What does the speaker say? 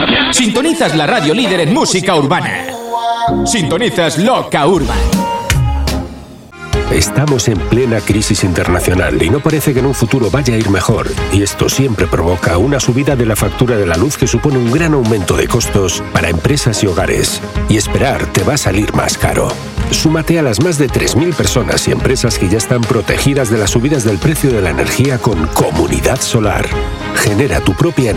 Sintonizas la radio líder en música urbana. Sintonizas Loca Urban. Estamos en plena crisis internacional y no parece que en un futuro vaya a ir mejor. Y esto siempre provoca una subida de la factura de la luz que supone un gran aumento de costos para empresas y hogares. Y esperar te va a salir más caro. Súmate a las más de 3.000 personas y empresas que ya están protegidas de las subidas del precio de la energía con Comunidad Solar. Genera tu propia